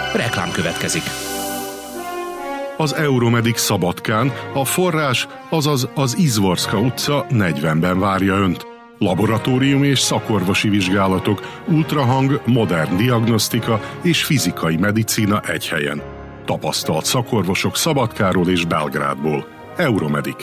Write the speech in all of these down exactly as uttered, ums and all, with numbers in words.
Reklám következik. Az Euromedic Szabadkán a forrás, azaz az Izvorska utca negyvenben várja Önt. Laboratóriumi és szakorvosi vizsgálatok, ultrahang, modern diagnosztika és fizikai medicína egy helyen. Tapasztalt szakorvosok Szabadkáról és Belgrádból. Euromedic.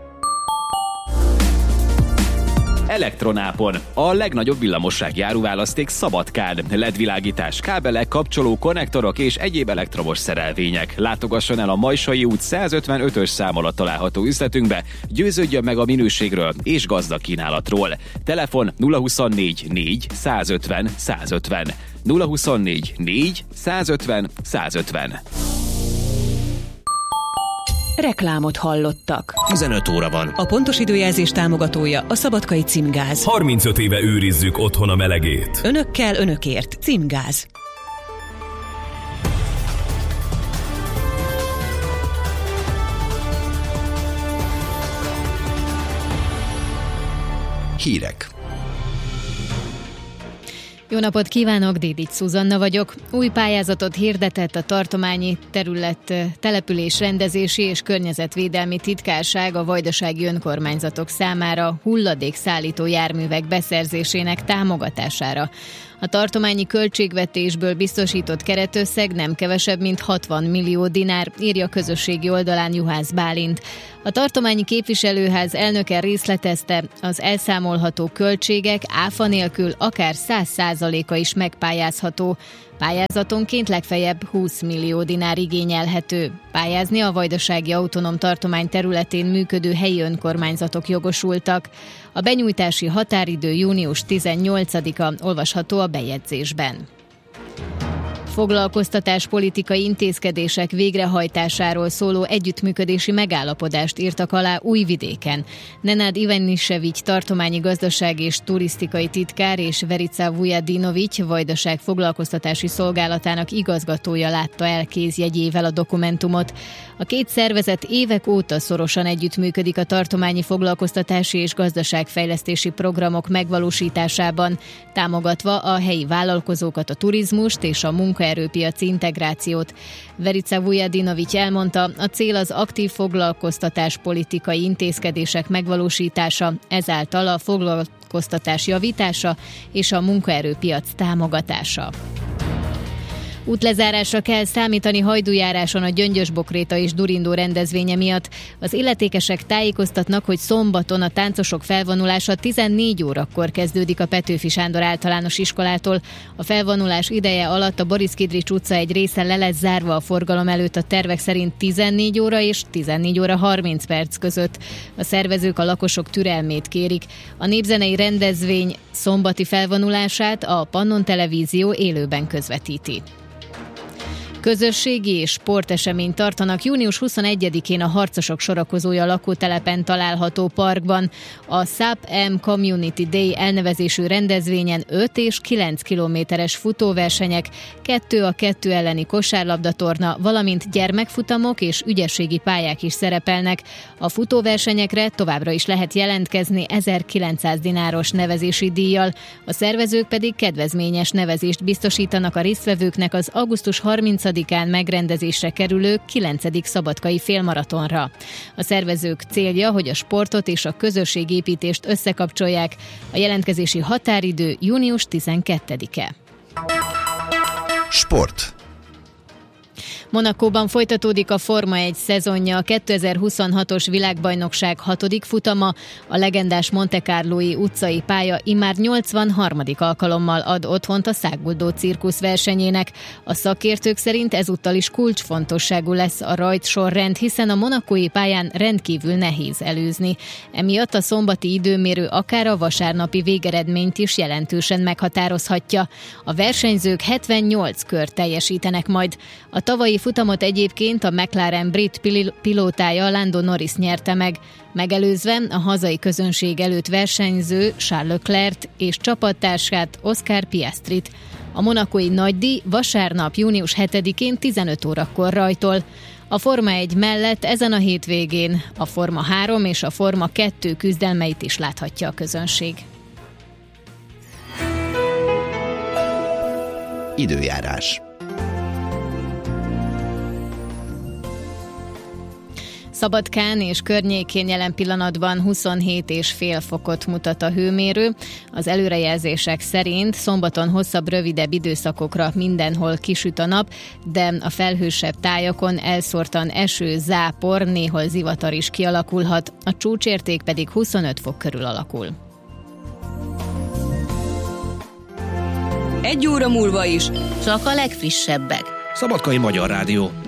Elektronápon. A legnagyobb villamossági áruválaszték Szabadkán. el é dé-világítás, kábelek, kapcsoló, konnektorok és egyéb elektromos szerelvények. Látogasson el a Majsai út százötvenötös szám alatt található üzletünkbe, győződjön meg a minőségről és gazdag kínálatról. Telefon nulla huszonnégy négy százötven százötven. nulla huszonnégy négy százötven százötven. Reklámot hallottak. tizenöt óra van. A pontos időjelzés támogatója a Szabadkai Címgáz. harmincöt éve őrizzük otthon a melegét. Önökkel, önökért. Címgáz. Hírek. Jó napot kívánok, Dédics Szuzanna vagyok. Új pályázatot hirdetett a tartományi terület település rendezési és környezetvédelmi titkárság a vajdasági önkormányzatok számára hulladékszállító járművek beszerzésének támogatására. A tartományi költségvetésből biztosított keretösszeg nem kevesebb, mint hatvan millió dinár, írja a közösségi oldalán Juhász Bálint. A tartományi képviselőház elnöke részletezte, az elszámolható költségek áfa nélkül akár száz százaléka is megpályázható. Pályázatonként legfeljebb húsz millió dinár igényelhető. Pályázni a vajdasági autonóm tartomány területén működő helyi önkormányzatok jogosultak. A benyújtási határidő június tizennyolcadika, olvasható a bejegyzésben. Foglalkoztatáspolitikai intézkedések végrehajtásáról szóló együttműködési megállapodást írtak alá Újvidéken. Nenad Ivanisevics tartományi gazdasági és turisztikai titkár és Verica Vujadinovics Vajdaság foglalkoztatási szolgálatának igazgatója látta el kézjegyével a dokumentumot. A két szervezet évek óta szorosan együttműködik a tartományi foglalkoztatási és gazdaságfejlesztési programok megvalósításában, támogatva a helyi vállalkozókat, a turizmust és a munkaerőpiaci integrációt. Verica Vujadinovics elmondta, a cél az aktív foglalkoztatáspolitikai intézkedések megvalósítása, ezáltal a foglalkoztatás javítása és a munkaerőpiac támogatása. Útlezárásra kell számítani Hajdújáráson a Gyöngyös-Bokréta és Durindó rendezvénye miatt. Az illetékesek tájékoztatnak, hogy szombaton a táncosok felvonulása tizennégy órakor kezdődik a Petőfi Sándor általános iskolától. A felvonulás ideje alatt a Boris Kidrics utca egy része le lesz zárva a forgalom előtt, a tervek szerint tizennégy óra és tizennégy óra harminc perc között. A szervezők a lakosok türelmét kérik. A népzenei rendezvény szombati felvonulását a Pannon Televízió élőben közvetíti. Közösségi és sporteseményt tartanak június huszonegyedikén a Harcosok sorakozója lakótelepen található parkban. A es á pé M Community Day elnevezésű rendezvényen öt és kilenc kilométeres futóversenyek, kettő a kettő elleni kosárlabdatorna, valamint gyermekfutamok és ügyességi pályák is szerepelnek. A futóversenyekre továbbra is lehet jelentkezni ezerkilencszáz dináros nevezési díjjal. A szervezők pedig kedvezményes nevezést biztosítanak a résztvevőknek az augusztus harmincadikán megrendezésre kerülő kilencedik szabadkai félmaratonra. A szervezők célja, hogy a sportot és a közösségépítést összekapcsolják. A jelentkezési határidő június tizenkettedike. Sport. Monacóban folytatódik a Forma egy szezonja, a kétezer-huszonhatos világbajnokság hatodik futama, a legendás Monte Carlói utcai pálya immár nyolcvanharmadik alkalommal ad otthont a száguldó cirkusz versenyének. A szakértők szerint ezúttal is kulcsfontosságú lesz a rajtsorrend, hiszen a monacói pályán rendkívül nehéz előzni. Emiatt a szombati időmérő akár a vasárnapi végeredményt is jelentősen meghatározhatja. A versenyzők hetvennyolc kört teljesítenek majd. A tavalyi futamot egyébként a McLaren brit pilótája Lando Norris nyerte meg, megelőzve a hazai közönség előtt versenyző Charles Leclerc és csapattársát Oscar Piastrit. A monacói nagydíj vasárnap június hetedikén tizenöt órakor rajtol. A Forma egy mellett ezen a hétvégén a Forma három és a Forma kettő küzdelmeit is láthatja a közönség. Időjárás. Szabadkán és környékén jelen pillanatban huszonhét és fél fokot mutat a hőmérő. Az előrejelzések szerint szombaton hosszabb, rövidebb időszakokra mindenhol kisüt a nap, de a felhősebb tájakon elszórtan eső, zápor, néhol zivatar is kialakulhat, a csúcsérték pedig huszonöt fok körül alakul. Egy óra múlva is csak a legfrissebbek. Szabadkai Magyar Rádió.